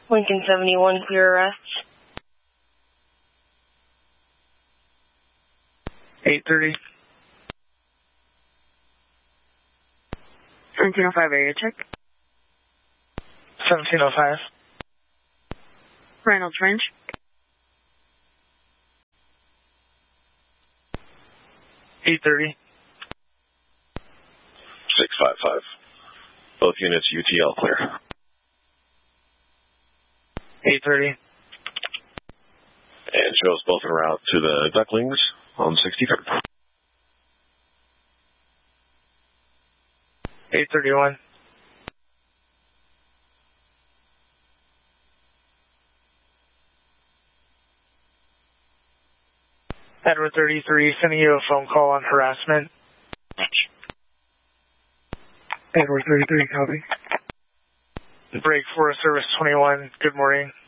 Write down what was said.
Lincoln 71, clear arrest. 8:30. 1705 area check. 1705. Reynolds Range. $8:30. 655. Both units UTL clear. 8:30. And shows both en route to the Ducklings on 63rd. 8:31. Edward 33, sending you a phone call on harassment. Edward 33, copy. Break Forest Service 21, good morning.